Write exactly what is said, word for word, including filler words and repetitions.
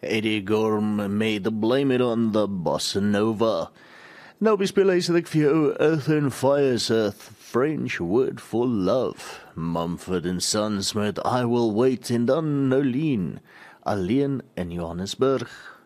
Eddie Gorm met Blame It On The Bossa Nova. Nou bespeel hy sê ek vir jou Earth and Fire se French Word for Love, Mumford and Sons met I Will Wait en dan Nolene, Alleen in Johannesburg.